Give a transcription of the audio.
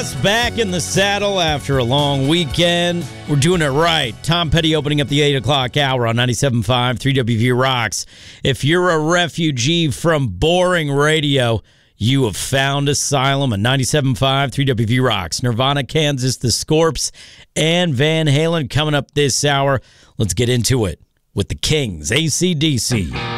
Back in the saddle after a long weekend. We're doing it right. Tom Petty opening up the 8 o'clock hour on 97.5 3WV Rocks. If you're a refugee from boring radio, you have found asylum on 97.5 3WV Rocks. Nirvana, Kansas, The Scorps, and Van Halen coming up this hour. Let's get into it with the Kings, AC/DC.